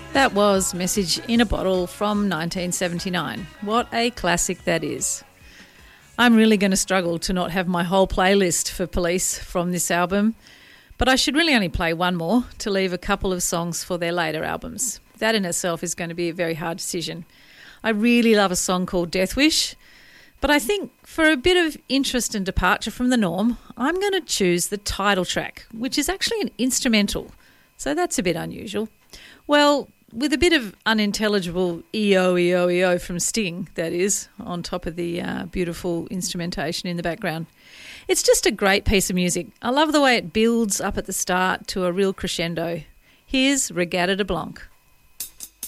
That was Message in a Bottle from 1979. What a classic that is. I'm really going to struggle to not have my whole playlist for Police from this album, but I should really only play one more to leave a couple of songs for their later albums. That in itself is going to be a very hard decision. I really love a song called Death Wish, but I think for a bit of interest and departure from the norm, I'm going to choose the title track, which is actually an instrumental, so that's a bit unusual. Well, with a bit of unintelligible EO, EO, EO from Sting, that is, on top of the beautiful instrumentation in the background. It's just a great piece of music. I love the way it builds up at the start to a real crescendo. Here's Regatta de Blanc.